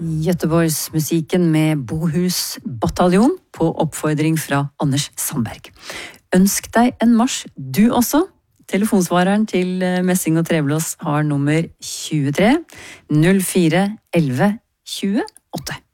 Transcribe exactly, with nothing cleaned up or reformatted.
Göteborgsmusikken med Bohus Bataljon på oppfordring fra Anders Sandberg. Ønsk deg en marsj du også. Telefonsvareren til Messing og Treblås har nummer tjuetre null fire elleve tjueåtte.